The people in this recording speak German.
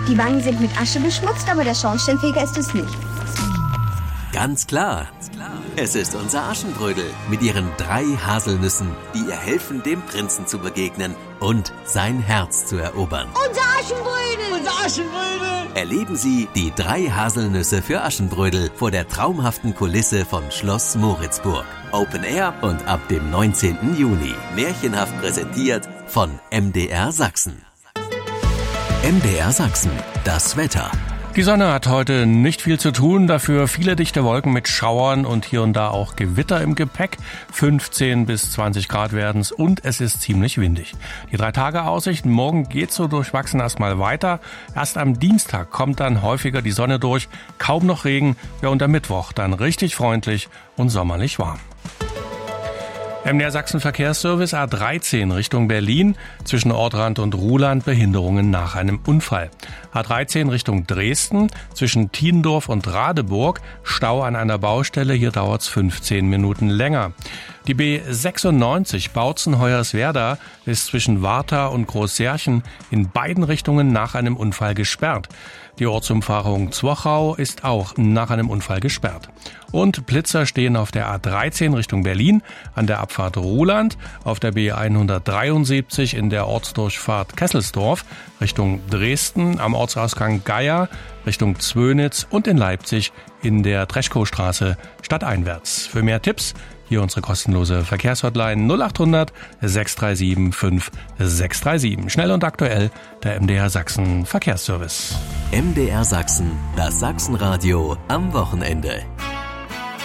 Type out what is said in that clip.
Die Wangen sind mit Asche beschmutzt, aber der Schornsteinfeger ist es nicht. Ganz klar. Es ist unser Aschenbrödel mit ihren 3 Haselnüssen, die ihr helfen, dem Prinzen zu begegnen und sein Herz zu erobern. Unser Aschenbrödel! Unser Aschenbrödel! Erleben Sie die 3 Haselnüsse für Aschenbrödel vor der traumhaften Kulisse von Schloss Moritzburg. Open Air und ab dem 19. Juni. Märchenhaft präsentiert von MDR Sachsen. MDR Sachsen, das Wetter. Die Sonne hat heute nicht viel zu tun, dafür viele dichte Wolken mit Schauern und hier und da auch Gewitter im Gepäck. 15 bis 20 Grad werden's und es ist ziemlich windig. Die 3-Tage-Aussichten, morgen geht's so durchwachsen erstmal weiter. Erst am Dienstag kommt dann häufiger die Sonne durch, kaum noch Regen, ja und am Mittwoch dann richtig freundlich und sommerlich warm. MDR Sachsen Verkehrsservice A13 Richtung Berlin, zwischen Ortrand und Ruhland Behinderungen nach einem Unfall. A13 Richtung Dresden, zwischen Tiendorf und Radeburg, Stau an einer Baustelle, hier dauert's 15 Minuten länger. Die B96 Bautzen-Hoyerswerda ist zwischen Warta und Großsärchen in beiden Richtungen nach einem Unfall gesperrt. Die Ortsumfahrung Zwochau ist auch nach einem Unfall gesperrt. Und Blitzer stehen auf der A13 Richtung Berlin, an der Abfahrt Ruhland, auf der B173 in der Ortsdurchfahrt Kesselsdorf Richtung Dresden, am Ortsausgang Geier Richtung Zwönitz und in Leipzig in der Treschkowstraße stadteinwärts. Für mehr Tipps hier unsere kostenlose Verkehrshotline 0800 637 5637. Schnell und aktuell der MDR Sachsen Verkehrsservice. MDR Sachsen, das Sachsenradio am Wochenende.